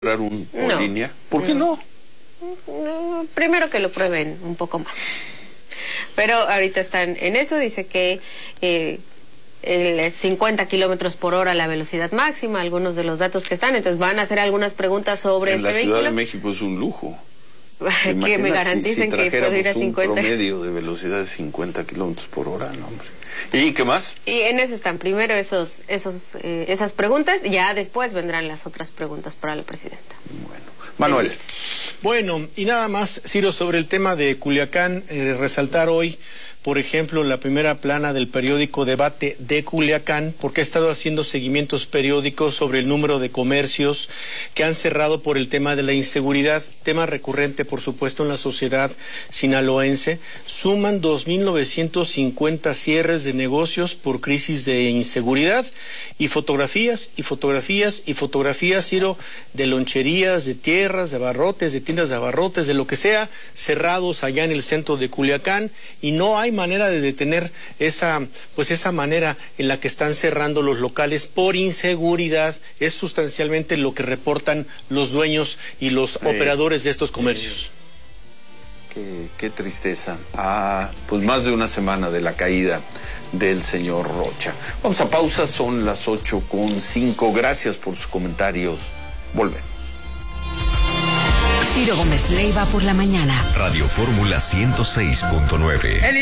No. línea? ¿Por qué no? Primero que lo prueben un poco más. Pero ahorita están en eso, dice que el 50 kilómetros por hora la velocidad máxima, algunos de los datos que están, entonces van a hacer algunas preguntas sobre En la este Ciudad vehículo. de México es un lujo. Que me garanticen que puedo ir a 50. Un promedio de velocidad de 50 kilómetros por hora, no, hombre. ¿Y qué más? Y en eso están primero esas preguntas, ya después vendrán las otras preguntas para la presidenta. Bueno, Manuel. Bueno, y nada más, Ciro, sobre el tema de Culiacán, resaltar hoy, por ejemplo, la primera plana del periódico Debate de Culiacán, porque ha estado haciendo seguimientos periódicos sobre el número de comercios que han cerrado por el tema de la inseguridad, tema recurrente, por supuesto, en la sociedad sinaloense. Suman 2.950 cierres de negocios por crisis de inseguridad y fotografías, Ciro, de loncherías, de tierras, de abarrotes, de tiendas de abarrotes, de lo que sea, cerrados allá en el centro de Culiacán, y no hay manera de detener esa manera en la que están cerrando los locales por inseguridad. Es sustancialmente lo que reportan los dueños y los operadores de estos comercios. Qué tristeza. Pues más de una semana de la caída del señor Rocha. Vamos a pausa, son las 8:05. Gracias por sus comentarios. Volvemos. Ciro Gómez Leiva por la mañana. Radio Fórmula 106.9.